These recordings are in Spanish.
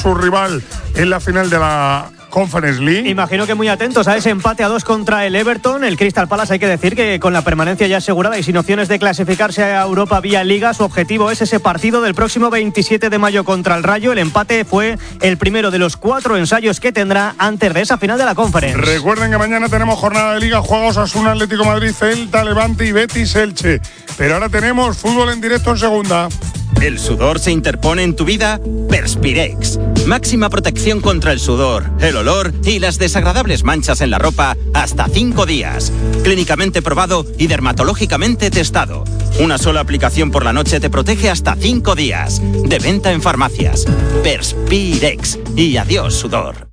su rival en la final de la Conference League. Imagino que muy atentos a ese empate a 2 contra el Everton. El Crystal Palace, hay que decir que con la permanencia ya asegurada y sin opciones de clasificarse a Europa vía Liga, su objetivo es ese partido del próximo 27 de mayo contra el Rayo. El empate fue el primero de los 4 ensayos que tendrá antes de esa final de la Conference. Recuerden que mañana tenemos jornada de Liga, juegos Osasuna, Atlético de Madrid, Celta, Levante y Betis Elche. Pero ahora tenemos fútbol en directo en segunda. ¿El sudor se interpone en tu vida? Perspirex. Máxima protección contra el sudor, el olor y las desagradables manchas en la ropa hasta 5 días. Clínicamente probado y dermatológicamente testado. Una sola aplicación por la noche te protege hasta 5 días. De venta en farmacias. Perspirex. Y adiós, sudor.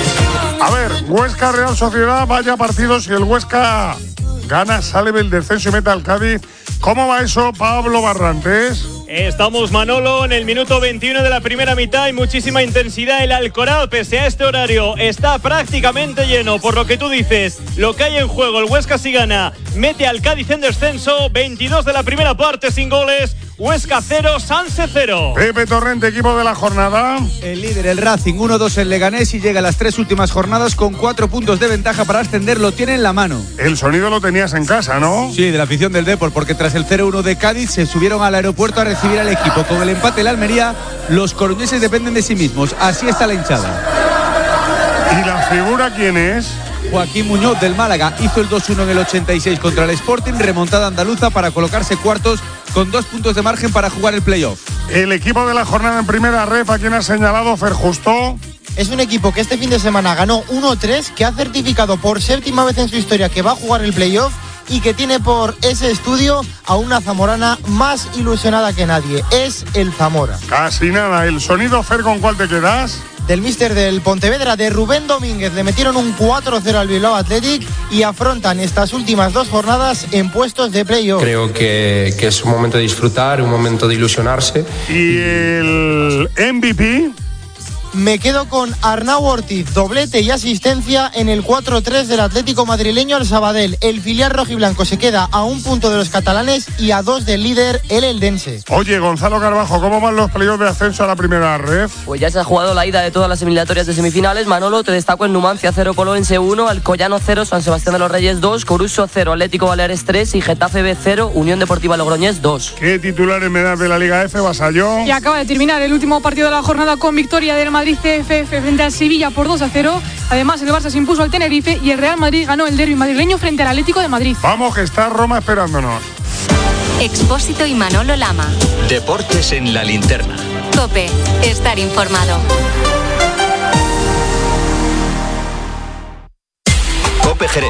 A ver, Huesca Real Sociedad, vaya partido. Si el Huesca gana, sale del descenso y mete al Cádiz. ¿Cómo va eso, Pablo Barrantes? Estamos, Manolo, en el minuto 21 de la primera mitad y muchísima intensidad. El Alcoraz, pese a este horario, está prácticamente lleno. Por lo que tú dices, lo que hay en juego, el Huesca si gana, mete al Cádiz en descenso. 22 de la primera parte sin goles. Huesca 0, Sanse 0. Pepe Torrente, equipo de la jornada. El líder, el Racing, 1-2 en Leganés y llega a las 3 últimas jornadas con 4 puntos de ventaja para ascender. Lo tiene en la mano. El sonido lo tenías en casa, ¿no? Sí, de la afición del Depor, porque tras el 0-1 de Cádiz se subieron al aeropuerto a recibir al equipo. Con el empate de la Almería, los coruñeses dependen de sí mismos. Así está la hinchada. ¿Y la figura quién es? Joaquín Muñoz del Málaga hizo el 2-1 en el 86 contra el Sporting, remontada andaluza para colocarse cuartos con 2 puntos de margen para jugar el playoff. El equipo de la jornada en primera ref, ¿a quién ha señalado Fer Justo? Es un equipo que este fin de semana ganó 1-3, que ha certificado por 7ª vez en su historia que va a jugar el playoff y que tiene por ese estudio a una zamorana más ilusionada que nadie. Es el Zamora. Casi nada. El sonido, Fer, ¿con cuál te quedas? Del míster del Pontevedra, de Rubén Domínguez. Le metieron un 4-0 al Bilbao Athletic y afrontan estas últimas 2 jornadas en puestos de playoff. Creo que es un momento de disfrutar, un momento de ilusionarse. ¿Y el MVP? Me quedo con Arnau Ortiz, doblete y asistencia en el 4-3 del Atlético madrileño al Sabadell. El filial rojiblanco se queda a 1 punto de los catalanes y a 2 del líder, el eldense. Oye, Gonzalo Carbajo, ¿cómo van los playoffs de ascenso a la primera ref? Pues ya se ha jugado la ida de todas las eliminatorias de semifinales. Manolo, te destaco en Numancia 0, Poloense 1, Alcoyano 0, San Sebastián de los Reyes 2, Coruso 0, Atlético Baleares 3 y Getafe B 0, Unión Deportiva Logroñés 2. ¿Qué titulares me das de la Liga F, Vasallo? Y acaba de terminar el último partido de la jornada con victoria del Madrid CFF frente al Sevilla por 2-0. Además, el Barça se impuso al Tenerife y el Real Madrid ganó el derbi madrileño frente al Atlético de Madrid. Vamos, que está Roma esperándonos. Expósito y Manolo Lama. Deportes en la linterna. COPE. Estar informado. COPE Jerez.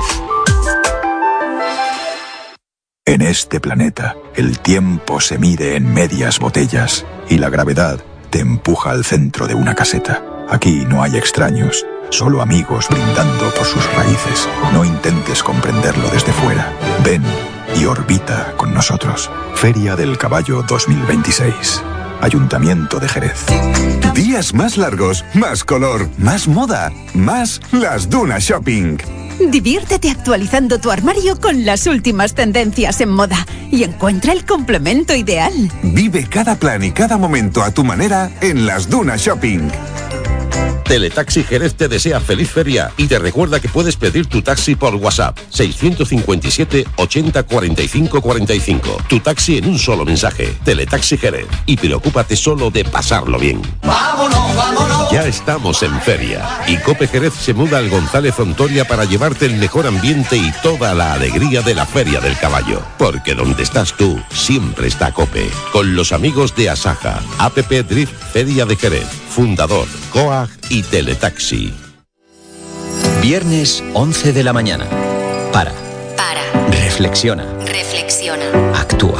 En este planeta, el tiempo se mide en medias botellas y la gravedad te empuja al centro de una caseta. Aquí no hay extraños, solo amigos brindando por sus raíces. No intentes comprenderlo desde fuera. Ven y orbita con nosotros. Feria del Caballo 2026. Ayuntamiento de Jerez. Días más largos, más color, más moda, más Las Dunas Shopping. Diviértete actualizando tu armario con las últimas tendencias en moda y encuentra el complemento ideal. Vive cada plan y cada momento a tu manera en Las Dunas Shopping. Teletaxi Jerez te desea feliz feria y te recuerda que puedes pedir tu taxi por WhatsApp 657 80 45 45. Tu taxi en un solo mensaje. Teletaxi Jerez. Y preocúpate solo de pasarlo bien. ¡Vámonos, vámonos! Ya estamos en feria y COPE Jerez se muda al González Ontoria para llevarte el mejor ambiente y toda la alegría de la Feria del Caballo. Porque donde estás tú, siempre está COPE. Con los amigos de Asaja, APP Drift Feria de Jerez, Fundador, COAG y Teletaxi. Viernes 11 de la mañana. Para. Reflexiona. Actúa.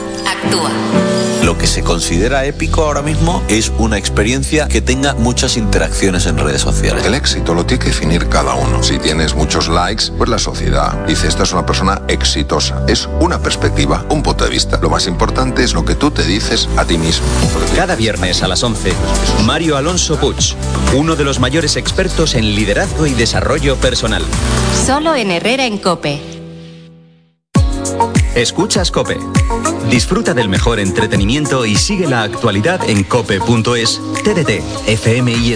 Lo que se considera épico ahora mismo es una experiencia que tenga muchas interacciones en redes sociales. El éxito lo tiene que definir cada uno. Si tienes muchos likes, pues la sociedad dice esta es una persona exitosa. Es una perspectiva, un punto de vista. Lo más importante es lo que tú te dices a ti mismo. Cada viernes a las 11, Mario Alonso Puig, uno de los mayores expertos en liderazgo y desarrollo personal. Solo en Herrera en COPE. Escuchas COPE. Disfruta del mejor entretenimiento y sigue la actualidad en cope.es, TDT, FM y